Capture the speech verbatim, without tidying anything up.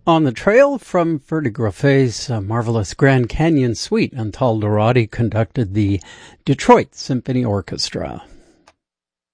On the Trail from Verdigruffe's uh, marvelous Grand Canyon Suite, Antal Dorati conducted the Detroit Symphony Orchestra.